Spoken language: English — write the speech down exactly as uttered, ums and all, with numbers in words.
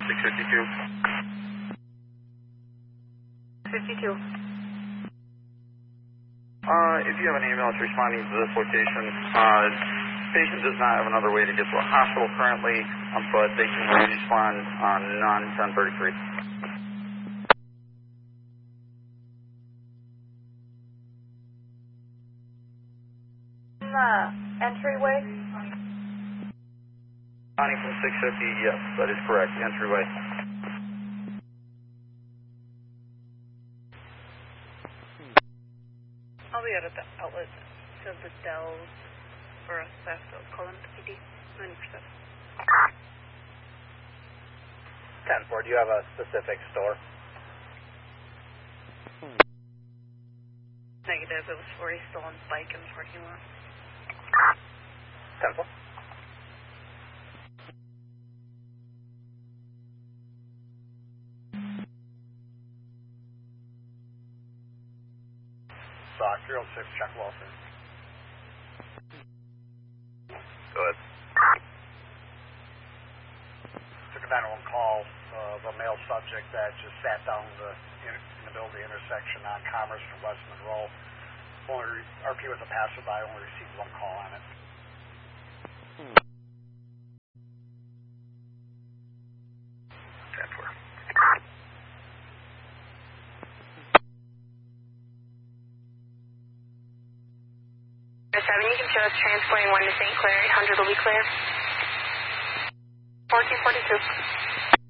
six fifty-two. fifty-two. Uh, if you have an ambulance responding to this location, uh, patient does not have another way to get to a hospital currently, um, but they can respond on non ten thirty-three. Uh, entryway? Responding from six fifty, yes, that is correct, entryway. I'll be out at the outlet to the Dells for a theft. I'll call in to P D. ninety percent. ten four, do you have a specific store? Negative. It was for a stolen bike in the parking lot. ten four. Sock, three oh six, check Wilson. Go ahead. Took a nine one one call of a male subject that just sat down the, in, in the middle of the intersection on Commerce from West Monroe. Only, R P was a passerby, only received one call on it. ten four. seven, you can show us transporting one to Saint Clair. eight hundred will be clear. fourteen forty-two.